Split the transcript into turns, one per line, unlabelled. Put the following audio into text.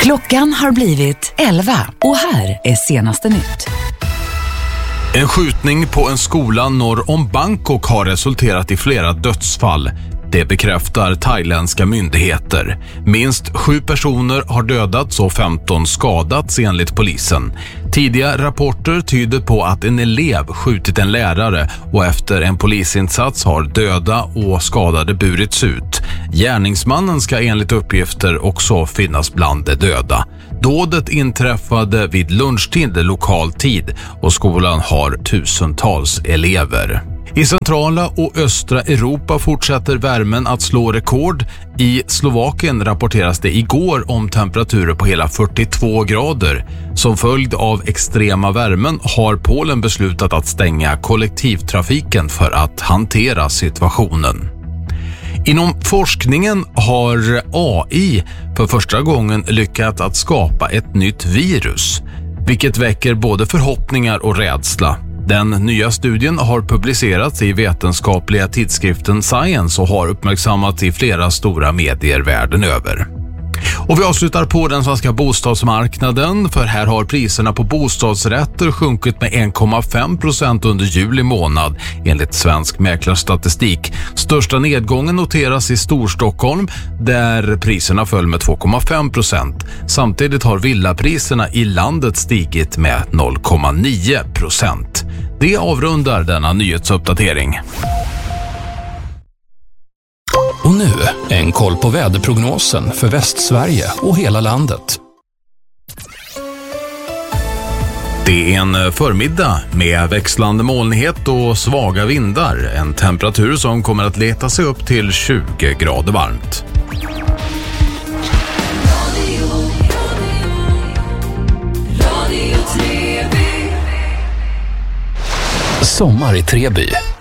Klockan har blivit 11 och här är senaste nytt.
En skjutning på en skola norr om Bangkok har resulterat i flera dödsfall. Det bekräftar thailändska myndigheter. Minst 7 personer har dödats och 15 skadats enligt polisen. Tidiga rapporter tyder på att en elev skjutit en lärare och efter en polisinsats har döda och skadade burits ut. Gärningsmannen ska enligt uppgifter också finnas bland de döda. Dådet inträffade vid lunchtid lokal tid och skolan har tusentals elever. I centrala och östra Europa fortsätter värmen att slå rekord. I Slovakien rapporteras det igår om temperaturer på hela 42 grader. Som följd av extrema värmen har Polen beslutat att stänga kollektivtrafiken för att hantera situationen. Inom forskningen har AI för första gången lyckats att skapa ett nytt virus, vilket väcker både förhoppningar och rädsla. Den nya studien har publicerats i vetenskapliga tidskriften Science och har uppmärksammats i flera stora medier världen över. Och vi avslutar på den svenska bostadsmarknaden, för här har priserna på bostadsrätter sjunkit med 1,5% under juli månad enligt svensk mäklarstatistik. Största nedgången noteras i Storstockholm där priserna föll med 2,5%. Samtidigt har villapriserna i landet stigit med 0,9%. Det avrundar denna nyhetsuppdatering.
Och nu en koll på väderprognosen för Västsverige och hela landet.
Det är en förmiddag med växlande molnighet och svaga vindar. En temperatur som kommer att leta sig upp till 20 grader varmt.
Sommar i Treby.